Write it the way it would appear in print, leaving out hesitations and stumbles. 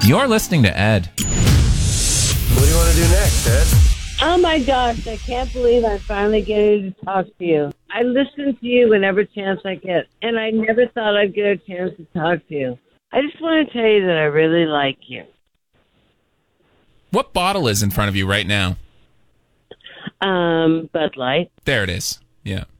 You're listening to Ed. What do you want to do next, Ed? Oh my gosh, I can't believe I'm finally getting to talk to you. I listen to you whenever chance I get, and I never thought I'd get a chance to talk to you. I just want to tell you that I really like you. What bottle is in front of you right now? Bud Light. There it is. Yeah.